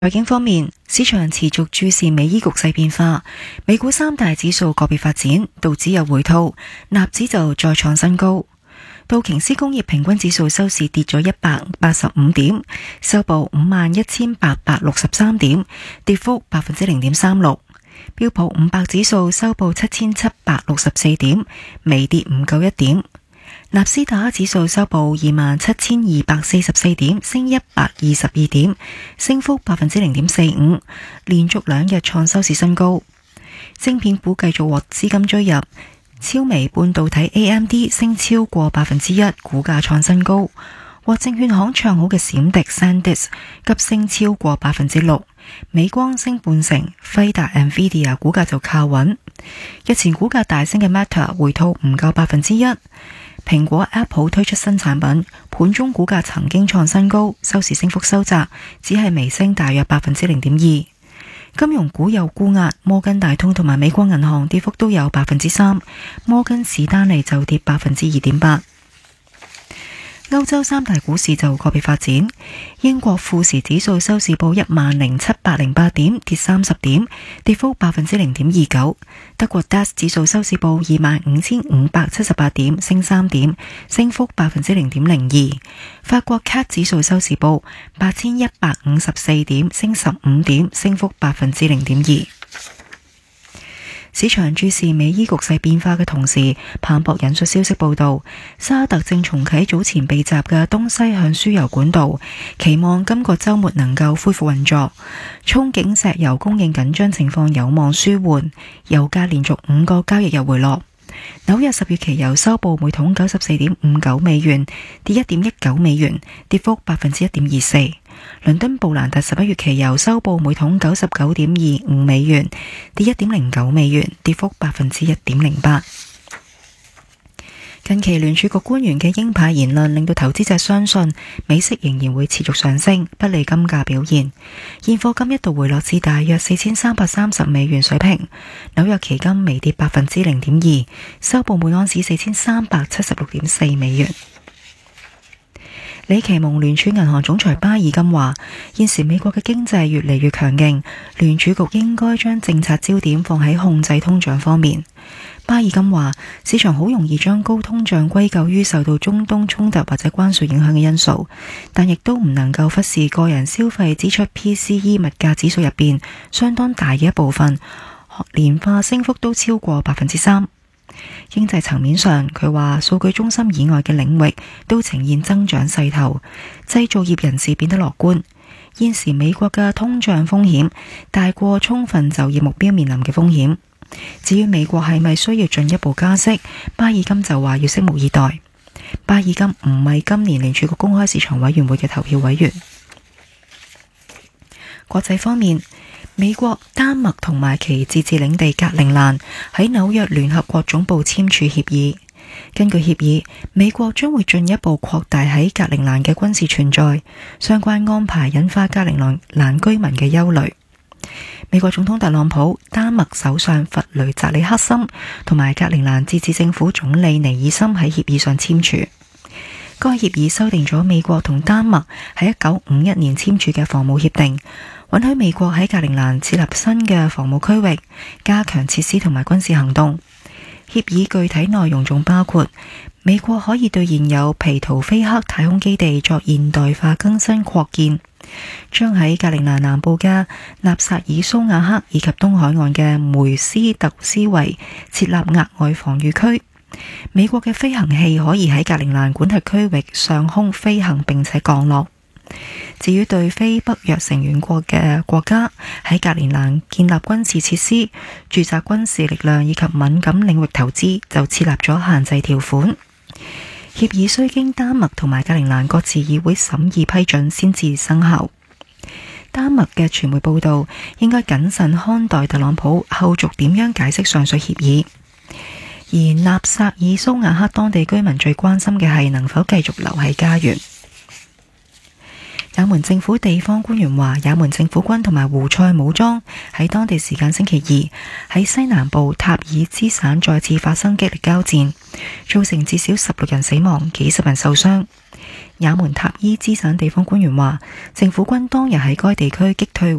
財經方面，市場持續注視美伊局勢變化，美股三大指數個別發展，道指有回吐，納指就再創新高。道瓊斯工業平均指數收市跌咗185點，收報51,863點，跌幅0.36%。標普500指數收報7,764點，微跌唔夠1點。納斯達克指數收報27,244點，升122點，升幅0.45%，連續兩日創收市新高。晶片股繼續獲資金追入，超微半導體 AMD 升超過1%，股價創新高。獲證券行唱好嘅閃迪 SanDisk 急升超過6%，美光升半成，輝達 NVIDIA 股價就靠穩。日前股價大升嘅 Meta 回吐唔夠1%。蘋果 Apple 推出新產品，盤中股價曾經創新高，收市升幅收窄，只係微升大約0.2%。金融股有沽壓，摩根大通同埋美國銀行跌幅都有3%，摩根士丹利就跌2.8%。歐洲三大股市就個別發展，英國富時指數收市報10,708點，跌30點，跌幅0.29%。德國 DAX 指數收市報25,578點，升3點，升幅0.02%。法國 CAC 指數收市報8,154點，升15點，升幅0.2%。市場注視美伊局勢變化嘅同時，彭博引述消息報道，沙特正重啟早前被襲嘅東西向輸油管道，期望今個週末能夠恢復運作，憧憬石油供應緊張情況有望舒緩，油價連續5個交易日回落。紐約10月期油收報每桶94.59美元，跌1.19美元，跌幅1.24%。倫敦布蘭特11月期油收報每桶99.25美元，跌1.09美元，跌幅1.08%。近期聯儲局官員嘅鷹派言論令到投資者相信美息仍然會持續上升，不利金價表現。現貨金一度回落至大約4,330美元水平，紐約期金微跌0.2%，收報每盎司4,376.4美元。里奇蒙聯儲銀行總裁巴爾金話，現時美國嘅經濟越嚟越強勁，聯儲局應該將政策焦點放喺控制通脹方面。巴爾金話，市場好容易將高通脹歸咎於受到中東衝突或者關稅影響嘅因素，但亦都唔能夠忽視個人消費支出 PCE 物價指數入邊相當大嘅一部分，年化升幅都超過3%。經濟層面上，佢話數據中心以外嘅領域都呈現增長勢頭，製造業人士變得樂觀。現時美國嘅通脹風險大過充分就業目標面臨嘅風險。至於美國係咪需要進一步加息，巴爾金就話要拭目以待。巴爾金唔係今年聯儲局公開市場委員會嘅投票委員。國際方面，美國、丹麥同埋其自治領地格陵蘭喺紐約聯合國總部簽署協議。根據協議，美國將會進一步擴大喺格陵蘭嘅軍事存在，相關安排引發格陵蘭居民嘅憂慮。美國總統特朗普、丹麥首相弗雷澤里克森同埋格陵蘭自治政府總理尼爾森喺協議上簽署。該協議修訂咗美國同丹麥喺1951年簽署嘅防務協定，允許美國喺格陵蘭設立新嘅防務區域，加強設施同埋軍事行動。協議具體內容仲包括美國可以對現有皮圖菲克太空基地作現代化更新擴建，將喺格陵蘭南部嘅納薩爾蘇瓦克以及東海岸嘅梅斯特斯維設立額外防禦區。美國嘅飛行器可以喺格陵蘭管轄區域上空飛行並且降落。至於對非北約成員國嘅國家喺格陵蘭建立軍事設施、駐紮軍事力量以及敏感領域投資，就設立咗限制條款。協議須經丹麥同埋格陵蘭各自議會審議批准先至生效。丹麥嘅傳媒報道，應該謹慎看待特朗普後續點樣解釋上述協議。而納薩爾蘇瓦克當地居民最關心嘅係能否繼續留喺家園。也門政府地方官員話，也門政府軍同埋胡塞武裝喺當地時間星期二喺西南部塔爾茲省再次發生激烈交戰，造成至少16人死亡，幾十人受傷。也門塔伊茲省地方官員話，政府軍當日喺該地區擊退